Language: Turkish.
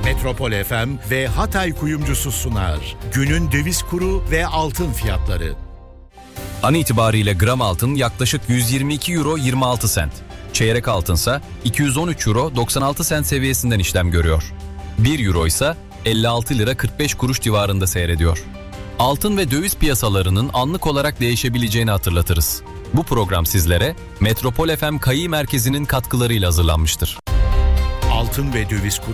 Metropol FM ve Hatay Kuyumcusu sunar. Günün döviz kuru ve altın fiyatları. An itibariyle gram altın yaklaşık 122 euro 26 sent. Çeyrek altınsa 213 euro 96 sent seviyesinden işlem görüyor. 1 euro ise 56 lira 45 kuruş civarında seyrediyor. Altın ve döviz piyasalarının anlık olarak değişebileceğini hatırlatırız. Bu program sizlere Metropol FM Kayi Merkezi'nin katkılarıyla hazırlanmıştır. Altın ve döviz kuru